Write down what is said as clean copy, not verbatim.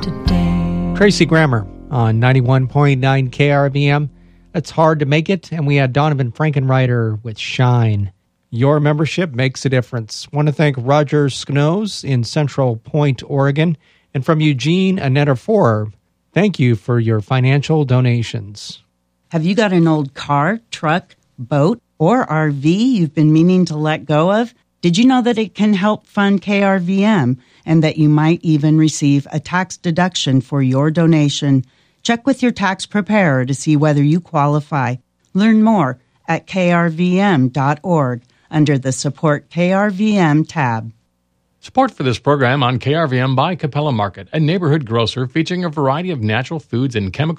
today. Tracy Grammer on 91.9 KRVM. It's hard to make it, and we had Donovan Frankenreiter with Shine. Your membership makes a difference. Want to thank Roger Sknoz in Central Point, Oregon, and from Eugene Annetta Forer. Thank you for your financial donations. Have you got an old car, truck, boat, or RV you've been meaning to let go of? Did you know that it can help fund KRVM and that you might even receive a tax deduction for your donation? Check with your tax preparer to see whether you qualify. Learn more at krvm.org under the Support KRVM tab. Support for this program on KRVM by Capella Market, a neighborhood grocer featuring a variety of natural foods and chemical